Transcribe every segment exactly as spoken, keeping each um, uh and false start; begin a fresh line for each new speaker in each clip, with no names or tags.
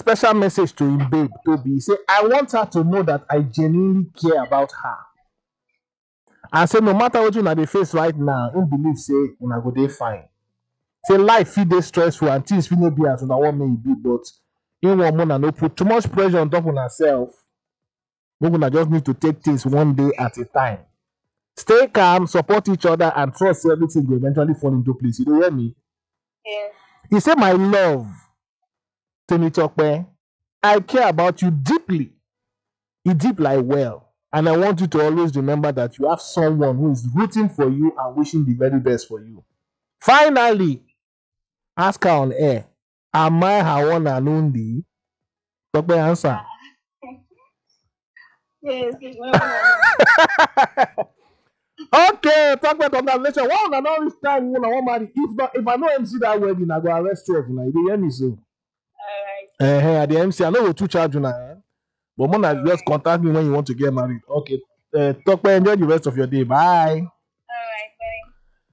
special message to him babe, Toby. He say, I want her to know that I genuinely care about her. And say, no matter what you na dey face right now, him believe say una go dey fine. Say life fit dey stressful and things fit no be as una want make e be, but him want una no put too much pressure on top of yourself. Make una just need to take things one day at a time. Stay calm, support each other, and trust everything will eventually fall into place. You don't hear me?
Yes.
He said, my love, Tony Tokpe, I care about you deeply. You deep like well. And I want you to always remember that you have someone who is rooting for you and wishing the very best for you. Finally, ask her on air, am I her one and only? Tokpe, answer.
Yes. It's my one.
Okay, Tokpe, congratulations. Why una not this time when I want marry? If not, if I know M C that wedding, I go arrest you. You dey hear me so?
All right.
Uh, at the M C, I know we two charge you now. Eh? But Mona, just contact me when you want to get married. Okay. Uh, Tokpe, enjoy the rest of your day. Bye.
All right. Bye.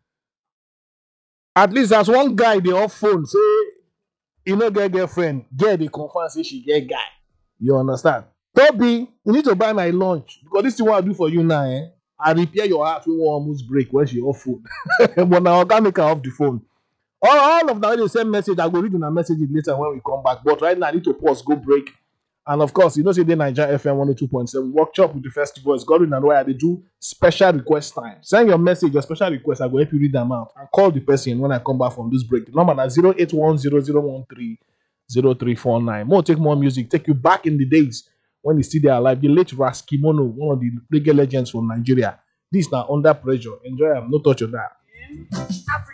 At least as one guy they off phone say you know get girlfriend, get the confirm say she get guy. You understand? Toby, you need to buy my lunch because this is what I do for you now. Eh? I repair your heart when one almost break when she off phone. But now I can make her off the phone. All, all of that they send message. I go read in a message later when we come back. But right now I need to pause, go break. And of course, you know, say the Nigeria F M one oh two point seven workshop with the festival is Godwin and why they do special request time. Send your message, your special request. I will help you read them out and call the person when I come back from this break. The number is zero eight one zero zero one three zero three four nine. More take more music, take you back in the days when he's still there alive. The late Raskimono, one of the reggae legends from Nigeria. This now under pressure. Enjoy them. No touch of that.